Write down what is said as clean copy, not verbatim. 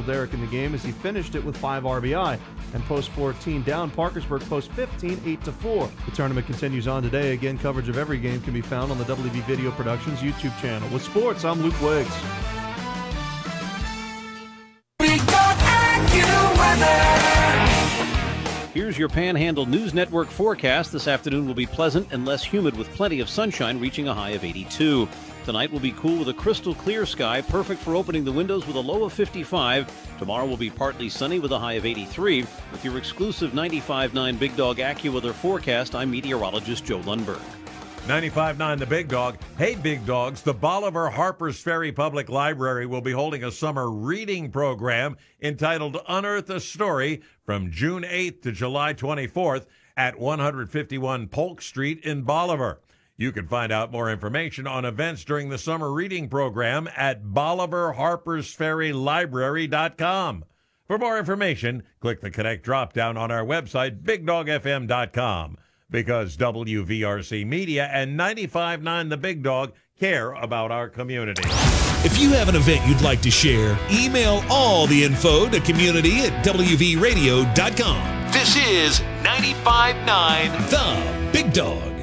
Derek in the game as he finished it with 5 RBI. And post 14 down, Parkersburg post 15, 8-4. The tournament continues on today. Again, coverage of every game can be found on the WV Video Productions YouTube channel. With sports, I'm Luke Wiggs. Here's your Panhandle News Network forecast. This afternoon will be pleasant and less humid with plenty of sunshine, reaching a high of 82. Tonight will be cool with a crystal clear sky, perfect for opening the windows with a low of 55. Tomorrow will be partly sunny with a high of 83. With your exclusive 95.9 Big Dog AccuWeather forecast, I'm meteorologist Joe Lundberg. 95.9 The Big Dog. Hey, Big Dogs, the Bolivar Harpers Ferry Public Library will be holding a summer reading program entitled Unearth a Story from June 8th to July 24th at 151 Polk Street in Bolivar. You can find out more information on events during the summer reading program at BolivarHarpersFerryLibrary.com. For more information, click the Connect drop-down on our website, BigDogFM.com. Because WVRC Media and 95.9 The Big Dog care about our community. If you have an event you'd like to share, email all the info to community@WVRadio.com. This is 95.9 The Big Dog.